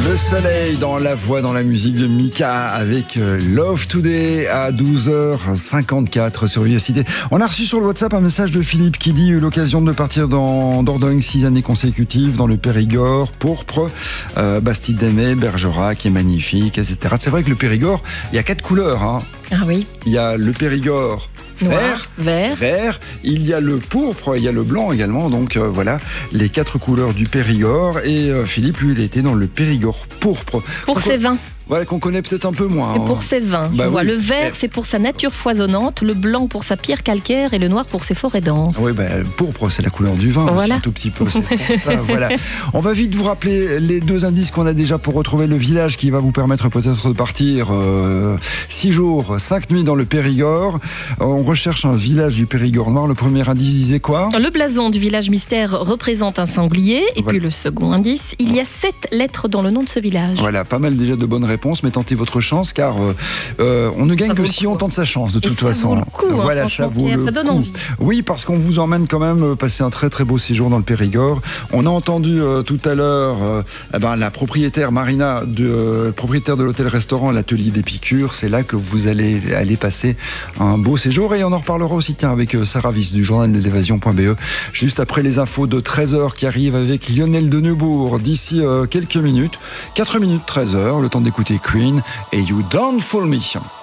Le soleil dans la voix, dans la musique de Mika avec Love Today à 12h54 sur Vivacité. On a reçu sur le WhatsApp un message de Philippe qui dit l'occasion de partir dans Dordogne 6 années consécutives dans le Périgord, pourpre, Bastide d'Aimé, Bergerac qui est magnifique, etc. C'est vrai que le Périgord, il y a 4 couleurs. Hein. Ah oui. Il y a le Périgord noir, vert, il y a le pourpre, il y a le blanc également, donc voilà les 4 couleurs du Périgord. Et Philippe, lui, il était dans le Périgord pourpre. Pour ses vins. Ouais, qu'on connaît peut-être un peu moins. Et pour ses vins. Bah oui. Le vert, c'est pour sa nature foisonnante, le blanc pour sa pierre calcaire et le noir pour ses forêts denses. Oui, pourpre, c'est la couleur du vin, voilà. aussi, un tout petit peu. C'est pour ça, voilà. On va vite vous rappeler les 2 indices qu'on a déjà pour retrouver le village qui va vous permettre peut-être de partir 6 jours, 5 nuits dans le Périgord. On recherche un village du Périgord noir. Le premier indice disait quoi ? Le blason du village mystère représente un sanglier. Et voilà. puis le second indice, il y a 7 lettres dans le nom de ce village. Voilà, pas mal déjà de bonnes réponses, mais tentez votre chance car on ne gagne que si on tente sa chance de toute façon. Ça vaut le coup, voilà, ça vaut Pierre, le ça donne coup. envie. Oui, parce qu'on vous emmène quand même passer un très très beau séjour dans le Périgord. On a entendu tout à l'heure la propriétaire Marina, propriétaire de l'hôtel-restaurant L'Atelier d'Épicure. C'est là que vous allez aller passer un beau séjour et on en reparlera aussi avec Sarah Wyss du journal de l'évasion.be juste après les infos de 13h qui arrivent avec Lionel de Neubourg d'ici quelques minutes. 4 minutes 13h, le temps d'écouter Queen et You Don't Fool Me.